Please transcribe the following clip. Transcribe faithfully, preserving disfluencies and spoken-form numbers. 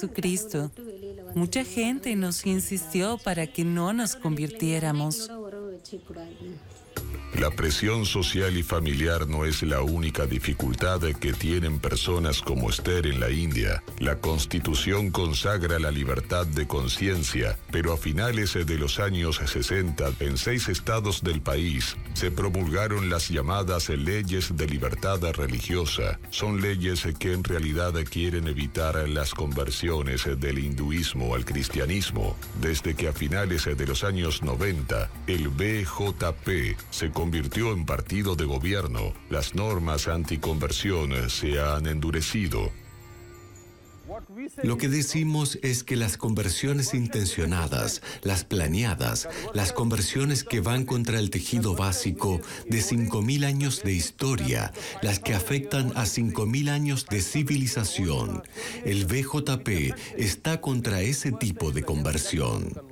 Jesucristo. Mucha gente nos insistió para que no nos convirtiéramos. La presión social y familiar no es la única dificultad que tienen personas como Esther en la India. La Constitución consagra la libertad de conciencia, pero a finales de los años sesenta, en seis estados del país, se promulgaron las llamadas leyes de libertad religiosa. Son leyes que en realidad quieren evitar las conversiones del hinduismo al cristianismo. Desde que a finales de los años noventa, el B J P se convirtió en partido de gobierno, las normas anticonversión se han endurecido. Lo que decimos es que las conversiones intencionadas, las planeadas, las conversiones que van contra el tejido básico de cinco mil años de historia, las que afectan a cinco mil años de civilización, el B J P está contra ese tipo de conversión.